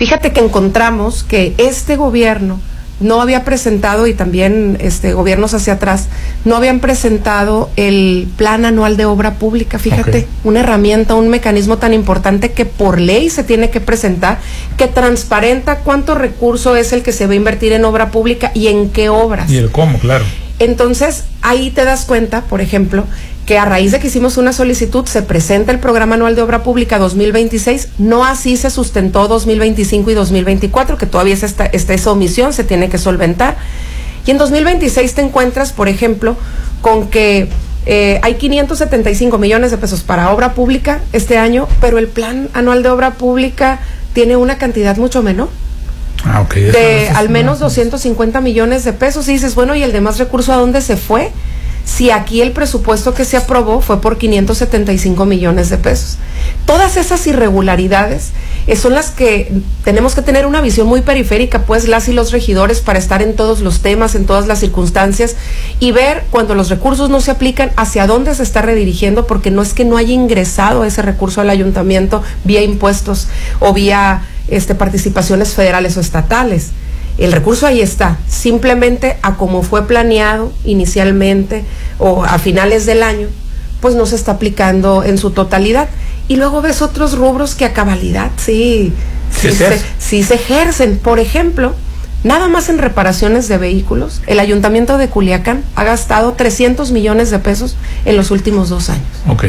Fíjate que encontramos que este gobierno no había presentado, y también gobiernos hacia atrás, no habían presentado el plan anual de obra pública, fíjate, una herramienta, un mecanismo tan importante que por ley se tiene que presentar, que transparenta cuánto recurso es el que se va a invertir en obra pública y en qué obras. Y el cómo, claro. Entonces, ahí te das cuenta, por ejemplo, que a raíz de que hicimos una solicitud, se presenta el Programa Anual de Obra Pública 2026, no así se sustentó 2025 y 2024, que todavía está esa omisión, se tiene que solventar. Y en 2026 te encuentras, por ejemplo, con que hay 575 millones de pesos para obra pública este año, pero el Plan Anual de Obra Pública tiene una cantidad mucho menor. De al menos 250 millones de pesos, y dices, bueno, ¿y el demás recurso a dónde se fue? Si aquí el presupuesto que se aprobó fue por 575 millones de pesos. Todas esas irregularidades son las que tenemos que tener una visión muy periférica, pues las y los regidores, para estar en todos los temas, en todas las circunstancias, y ver cuando los recursos no se aplican hacia dónde se está redirigiendo, porque no es que no haya ingresado ese recurso al ayuntamiento vía impuestos o vía participaciones federales o estatales. El recurso ahí está, simplemente a como fue planeado inicialmente o a finales del año, pues no se está aplicando en su totalidad. Y luego ves otros rubros que a cabalidad sí se ejercen. Por ejemplo, nada más en reparaciones de vehículos, el ayuntamiento de Culiacán ha gastado 300 millones de pesos en los últimos 2 años.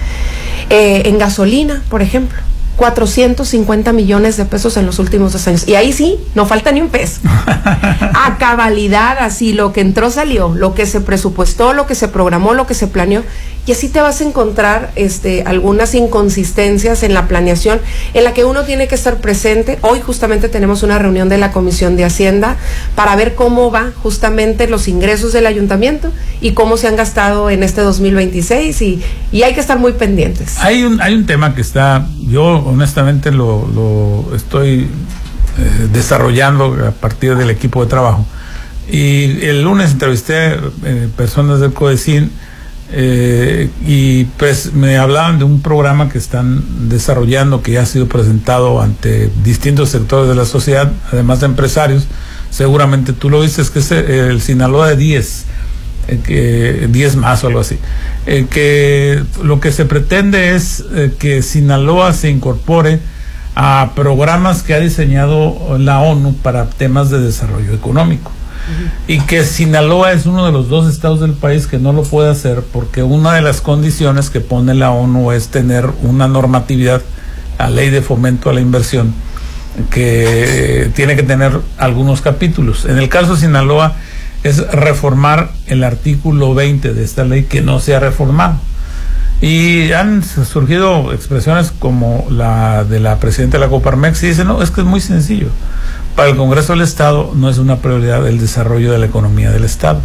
En gasolina, por ejemplo, 450 millones de pesos en los últimos 2 años. Y ahí sí, no falta ni un peso. A cabalidad, así, lo que entró salió, lo que se presupuestó, lo que se programó, lo que se planeó. Y así te vas a encontrar algunas inconsistencias en la planeación, en la que uno tiene que estar presente. Hoy justamente tenemos una reunión de la Comisión de Hacienda para ver cómo va justamente los ingresos del ayuntamiento y cómo se han gastado en este 2026, y hay que estar muy pendientes. Hay un tema que está, yo honestamente lo estoy desarrollando a partir del equipo de trabajo, y el lunes entrevisté personas del CODECIN, y pues me hablaban de un programa que están desarrollando, que ya ha sido presentado ante distintos sectores de la sociedad, además de empresarios. Seguramente tú lo viste, que es el Sinaloa de 10, 10 más o algo así, que lo que se pretende es que Sinaloa se incorpore a programas que ha diseñado la ONU para temas de desarrollo económico. Y que Sinaloa es uno de los 2 estados del país que no lo puede hacer, porque una de las condiciones que pone la ONU es tener una normatividad, la ley de fomento a la inversión, que tiene que tener algunos capítulos. En el caso de Sinaloa es reformar el artículo 20 de esta ley, que no se ha reformado. Y han surgido expresiones como la de la presidenta de la Coparmex, y dice, no, es que es muy sencillo. Para el Congreso del Estado no es una prioridad el desarrollo de la economía del Estado.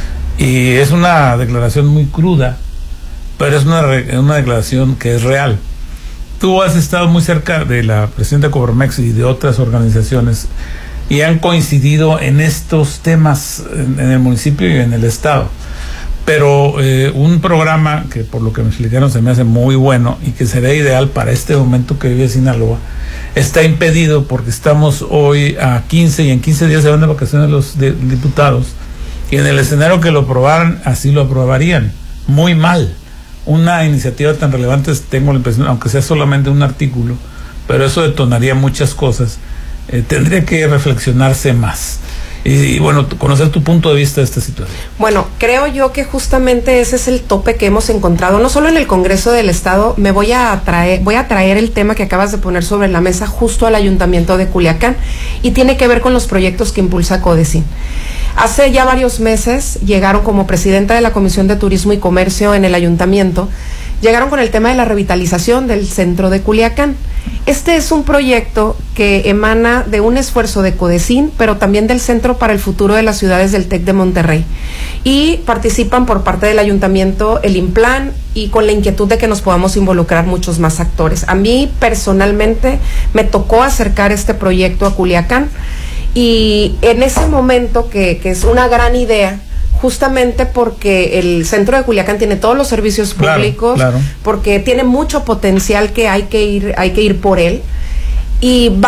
Y es una declaración muy cruda, pero es una declaración que es real. Tú has estado muy cerca de la presidenta de Coparmex y de otras organizaciones, y han coincidido en estos temas en el municipio y en el Estado. Pero un programa que, por lo que me explicaron, se me hace muy bueno y que sería ideal para este momento que vive Sinaloa, está impedido porque estamos hoy a 15, y en 15 días se van de vacaciones los diputados, y en el escenario que lo aprobaran, así lo aprobarían. Muy mal. Una iniciativa tan relevante, tengo la impresión, aunque sea solamente un artículo, pero eso detonaría muchas cosas. Tendría que reflexionarse más. Y bueno, conocer tu punto de vista de esta situación. Bueno, creo yo que justamente ese es el tope que hemos encontrado, no solo en el Congreso del Estado. Voy a traer el tema que acabas de poner sobre la mesa justo al Ayuntamiento de Culiacán, y tiene que ver con los proyectos que impulsa CODECIN. Hace ya varios meses llegaron, como presidenta de la Comisión de Turismo y Comercio en el Ayuntamiento, llegaron con el tema de la revitalización del centro de Culiacán. Este es un proyecto que emana de un esfuerzo de CODECIN, pero también del Centro para el Futuro de las Ciudades del TEC de Monterrey. Y participan por parte del ayuntamiento el IMPLAN, y con la inquietud de que nos podamos involucrar muchos más actores. A mí personalmente me tocó acercar este proyecto a Culiacán, y en ese momento que es una gran idea, justamente porque el centro de Culiacán tiene todos los servicios públicos, claro. Porque tiene mucho potencial que hay que ir por él, y